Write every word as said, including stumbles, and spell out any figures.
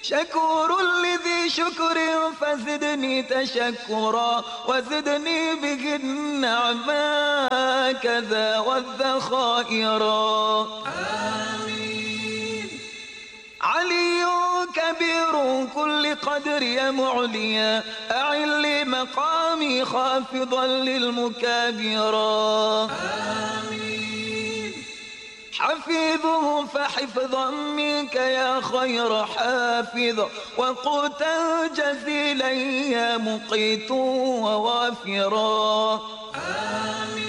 شكور لذي شكر فزدني تشكرا وزدني به النعما كذا والذخائرا. آمين. علي كبير كل قدر يا معليا أعل لي مقامي خافضا للمكابرا. آمين. حفيظه فحفظا منك يا خير حافظ وقوتا جزيلا يا مقيت ووافرا. آمين.